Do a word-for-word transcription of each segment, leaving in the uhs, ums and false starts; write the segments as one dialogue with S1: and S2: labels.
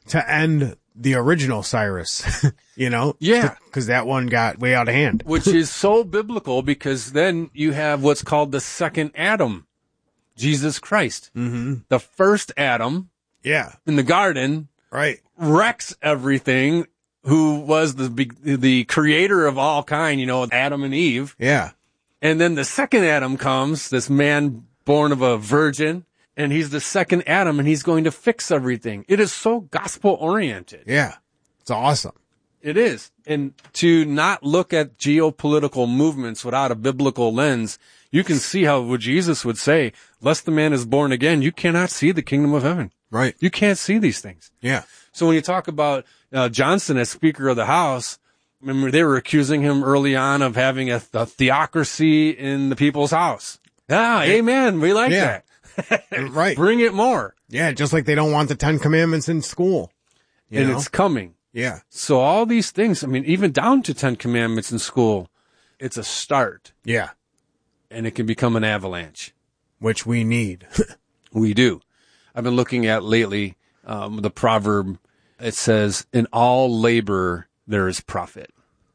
S1: to end the original Cyrus, you know?
S2: Yeah.
S1: Because that one got way out of hand.
S2: Which is so biblical, because then you have what's called the second Adam, Jesus Christ.
S1: Mm-hmm.
S2: The first Adam
S1: Yeah.
S2: in the garden
S1: Right.
S2: wrecks everything, who was the big- the creator of all kind, you know, Adam and Eve.
S1: Yeah.
S2: And then the second Adam comes, this man born of a virgin, and he's the second Adam, and he's going to fix everything. It is so gospel-oriented.
S1: Yeah. It's awesome.
S2: It is. And to not look at geopolitical movements without a biblical lens, you can see how what Jesus would say, unless the man is born again, you cannot see the kingdom of heaven.
S1: Right.
S2: You can't see these things.
S1: Yeah.
S2: So when you talk about uh, Johnson as Speaker of the House, remember they were accusing him early on of having a, a theocracy in the people's house. Ah, amen. We like
S1: Yeah.
S2: that.
S1: Right.
S2: Bring it more.
S1: Yeah. Just like they don't want the Ten Commandments in school. You
S2: and
S1: know?
S2: it's coming.
S1: Yeah.
S2: So all these things, I mean, even down to Ten Commandments in school, it's a start,
S1: Yeah.
S2: and it can become an avalanche.
S1: Which we need.
S2: We do. I've been looking at lately um, the proverb. It says, in all labor, there is profit.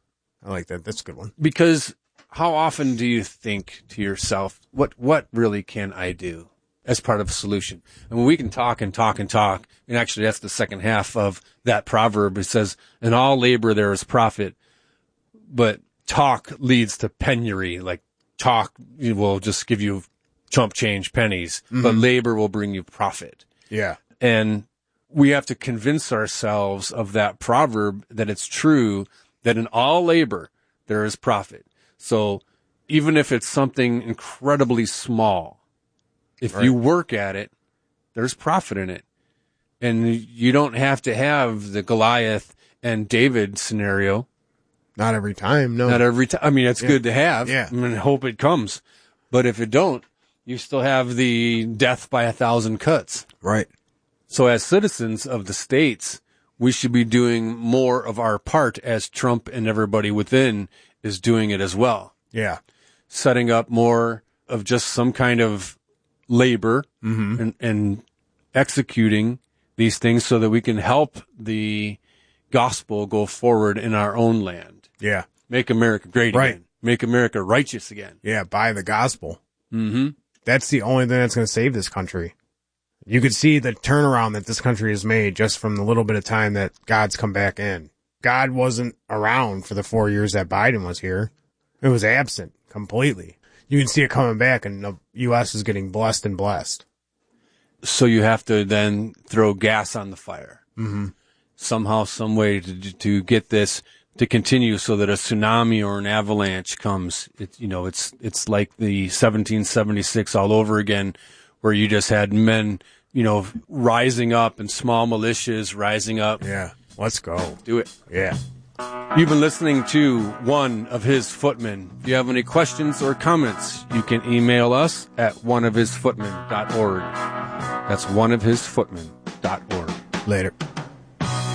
S1: I like that. That's a good one.
S2: Because how often do you think to yourself, what, what really can I do as part of a solution? I mean, we can talk and talk and talk. And actually, that's the second half of that proverb. It says, in all labor, there is profit. But talk leads to penury. Like talk will just give you chump change pennies, mm-hmm. but labor will bring you profit.
S1: Yeah.
S2: And we have to convince ourselves of that proverb, that it's true, that in all labor, there is profit. So even if it's something incredibly small, if
S1: right.
S2: you work at it, there's profit in it. And you don't have to have the Goliath and David scenario.
S1: Not every time. No.
S2: Not every time. I mean, it's
S1: yeah.
S2: good to have.
S1: Yeah.
S2: I mean, hope it comes. But if it don't, you still have the death by a thousand cuts.
S1: Right.
S2: So as citizens of the states, we should be doing more of our part, as Trump and everybody within is doing it as well.
S1: Yeah.
S2: Setting up more of just some kind of labor
S1: mm-hmm.
S2: and, and executing these things so that we can help the gospel go forward in our own land.
S1: Yeah.
S2: Make America great
S1: right.
S2: again. Make America righteous again.
S1: Yeah. By the gospel.
S2: Mm-hmm.
S1: That's the only thing that's going to save this country. You could see the turnaround that this country has made just from the little bit of time that God's come back in. God wasn't around for the four years that Biden was here. It was absent completely. You can see it coming back, and the U S is getting blessed and blessed.
S2: So you have to then throw gas on the fire.
S1: Mm-hmm.
S2: Somehow, some way to to get this to continue, so that a tsunami or an avalanche comes. It, you know, it's it's like the seventeen seventy-six all over again, where you just had men, you know, rising up and small militias rising up.
S1: Yeah, let's go.
S2: Do it.
S1: Yeah.
S2: You've been listening to One of His Footmen. If you have any questions or comments, you can email us at one of his footmen dot org. That's one of his footmen dot org.
S1: Later.